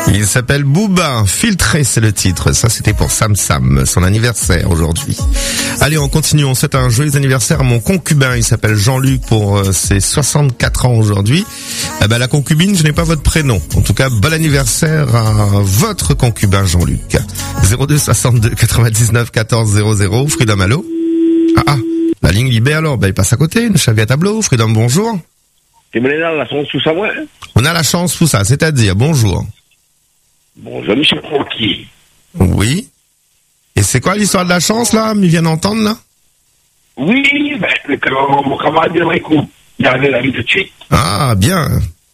Il s'appelle Booba, Filtré, c'est le titre. Ça, c'était pour Sam Sam, son anniversaire aujourd'hui. Allez, on continue. On souhaite un joyeux anniversaire à mon concubin. Il s'appelle Jean-Luc pour ses 64 ans aujourd'hui. Eh ben, la concubine, je n'ai pas votre prénom. En tout cas, bon anniversaire à votre concubin Jean-Luc. 02 62 99 14 00. Freedom, allô? Ah, la ligne libée alors. Ben, il passe à côté. Nous chavia tableau. Freedom, bonjour. Tu me donnes la chance tout ça, moi? On a la chance pour ça, c'est-à-dire, bonjour. Bonjour, Michel Francky. Oui. Et c'est quoi l'histoire de la chance, là? Il vient d'entendre, là? Oui, mon camarade de Réco, il avait la vie de suite. Ah, bien.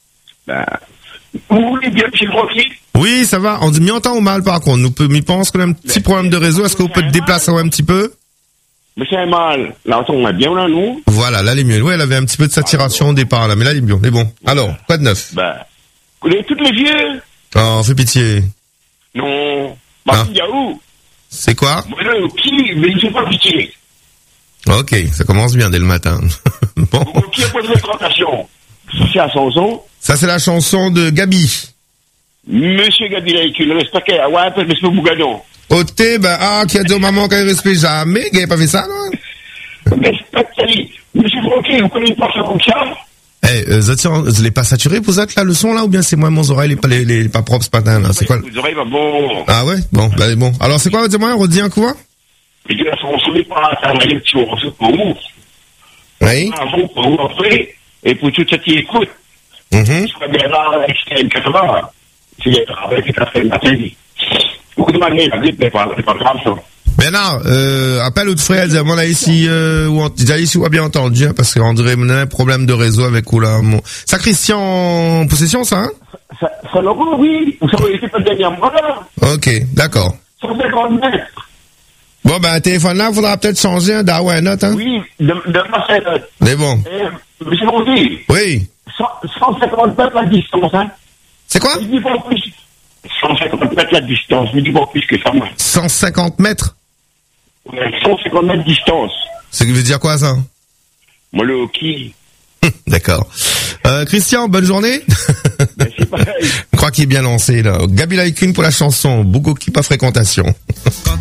Vous voulez bien, Michel Francky? Oui, ça va. On m'y entend ou mal, par contre? Nous pense qu'on a un petit problème de réseau. Est-ce que vous pouvez te déplacer un petit peu? Mais c'est mal. Là, on est bien, là, nous. Voilà, là, elle est mieux. Oui, elle avait un petit peu de saturation au départ, là. Mais là, elle est bien. Mais bon. Alors, quoi de neuf? Vous connaissez tous les vieux? Oh, fais pitié. Non. Martin Yahoo. C'est quoi? Moi, là, qui? Mais il ne fait pas pitié. Ok, ça commence bien dès le matin. Bon. Qui a posé votre rotation? C'est la chanson. Ça, c'est la chanson de Gabi. Monsieur Gabi, là, il respecte, ouais, un peu, monsieur Bougadon. Oté, qui a dit aux mamans qu'elle respecte jamais, qu'elle n'a pas fait ça, non? Monsieur Francky, vous connaissez pas ça comme ça? Vous l'êtes pas saturé pour ça, là, le son, là, ou bien c'est moi, mon oreille, les pas propres ce matin, là? C'est quoi? Vos oreilles, bon. Ah ouais? Bon, bon. Alors, c'est quoi, dis-moi, redis un coup, hein? Mais là, on se met pas à travailler un petit morceau pour vous. Oui. Un bon pour vous après, et pour tout ce qui écoute. Je serais bien là, avec 80. C'est le travail qui a fait le matin. Vous demandez, c'est pas grave, ça. Bernard, appelle l'autre frère, dis-moi là ici, ici, on a bien entendu, hein, parce qu'on dirait, on a un problème de réseau avec Oula. Ça, Christian, en possession, ça, hein? Ça l'aura, oui. Vous savez, c'est pas le dernier mois, là. Ok, d'accord. 150 mètres. Bon, téléphone là, faudra peut-être changer, hein, d'Awa note, hein? Oui, de ma scène. Mais bon. Monsieur Rondy. Oui. 150 mètres la distance, hein? C'est quoi? Je dis pas plus. 150 mètres la distance, je ne dis pas plus que ça, moi. 150 mètres? 150 mètres de distance. Ça veut dire quoi, ça? Moi, le hockey. D'accord. Christian, bonne journée. C'est pareil. Je crois qu'il est bien lancé, là. Gabi Laikun pour la chanson. Bougoki, pas fréquentation.